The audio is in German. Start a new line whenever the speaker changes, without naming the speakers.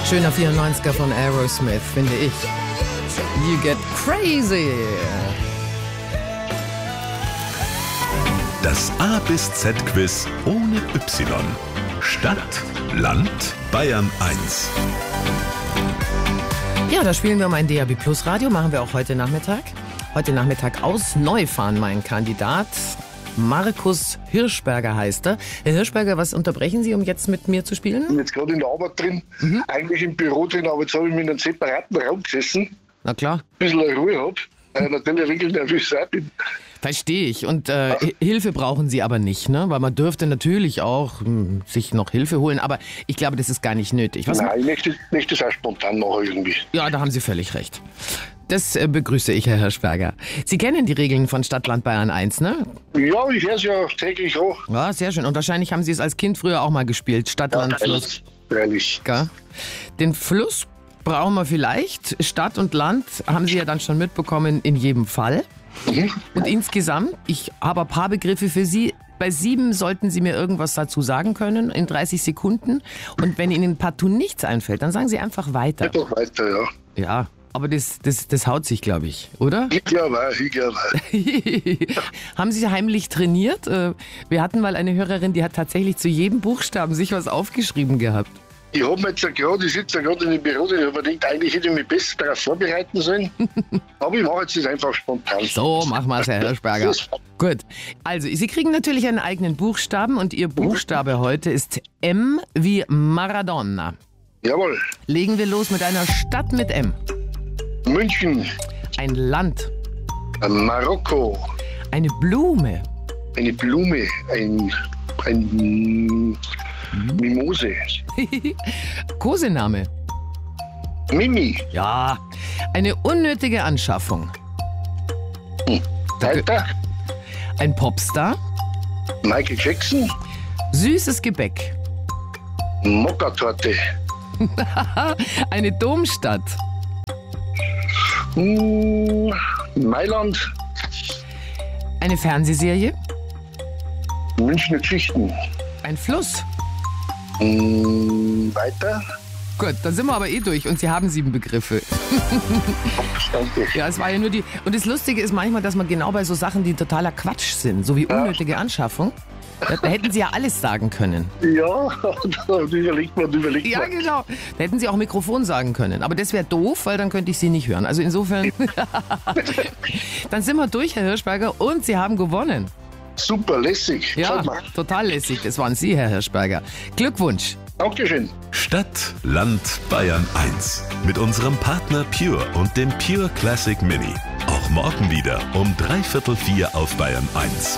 Schöner 94er von Aerosmith, finde ich. You get crazy.
Das A bis Z-Quiz ohne Y. Stadt, Land, Bayern 1.
Ja, da spielen wir um ein DAB Plus Radio, machen wir auch heute Nachmittag. Heute Nachmittag aus Neufahren mein Kandidat. Markus Hirschberger heißt er. Herr Hirschberger, was unterbrechen Sie, um jetzt mit mir zu spielen?
Ich bin jetzt gerade in der Arbeit drin, eigentlich im Büro drin, aber jetzt habe ich mich in einem separaten Raum gesessen.
Na klar.
Ein bisschen Ruhe habe, natürlich ein bisschen nervös auch bin.
Verstehe ich. Und Hilfe brauchen Sie aber nicht, ne? Weil man dürfte natürlich auch sich noch Hilfe holen, aber ich glaube, das ist gar nicht nötig. Was
Nein, ich möchte das auch spontan machen irgendwie.
Ja, da haben Sie völlig recht. Das begrüße ich, Herr Hirschberger. Sie kennen die Regeln von Stadtland Bayern 1, ne?
Ja, ich höre es ja täglich auch.
Ja, sehr schön. Und wahrscheinlich haben Sie es als Kind früher auch mal gespielt. Stadtland, Fluss.
Freilich.
Ja. Den Fluss brauchen wir vielleicht. Stadt und Land haben Sie ja dann schon mitbekommen in jedem Fall. Und insgesamt, ich habe ein paar Begriffe für Sie. Bei 7 sollten Sie mir irgendwas dazu sagen können in 30 Sekunden. Und wenn Ihnen partout nichts einfällt, dann sagen Sie einfach weiter.
Einfach weiter, ja.
Ja, aber das haut sich, glaube ich, oder?
Ich glaube.
Haben Sie heimlich trainiert? Wir hatten mal eine Hörerin, die hat tatsächlich zu jedem Buchstaben sich was aufgeschrieben gehabt.
Ich habe mir jetzt gerade, ich sitze gerade in dem Büro, ich habe mir gedacht, eigentlich hätte ich mich besser darauf vorbereiten sollen. Aber ich mache jetzt das einfach spontan.
So, machen wir es, Herr Hirschberger. Gut. Also, Sie kriegen natürlich einen eigenen Buchstaben und Ihr Buchstabe heute ist M wie Maradona.
Jawohl.
Legen wir los mit einer Stadt mit M.
München.
Ein Land.
Marokko.
Eine Blume.
Eine Blume. Ein Mimose.
Kosename.
Mimi.
Ja. Eine unnötige Anschaffung.
Weiter.
Ein Popstar.
Michael Jackson.
Süßes Gebäck.
Mokka-Torte.
Eine Domstadt.
Mailand.
Eine Fernsehserie.
Münchner Geschichten.
Ein Fluss.
Weiter.
Gut, dann sind wir aber durch und Sie haben 7 Begriffe.
Danke.
Ja, es war ja nur die. Und das Lustige ist manchmal, dass man genau bei so Sachen, die totaler Quatsch sind, so wie unnötige Anschaffung, da hätten Sie ja alles sagen können.
Ja, da überlegt man.
Ja, genau. Da hätten Sie auch Mikrofon sagen können. Aber das wäre doof, weil dann könnte ich Sie nicht hören. Also insofern, dann sind wir durch, Herr Hirschberger, und Sie haben gewonnen.
Super, lässig.
Ja, total lässig. Das waren Sie, Herr Hirschberger. Glückwunsch.
Dankeschön.
Stadt, Land, Bayern 1. Mit unserem Partner Pure und dem Pure Classic Mini. Auch morgen wieder um 3/4 auf Bayern 1.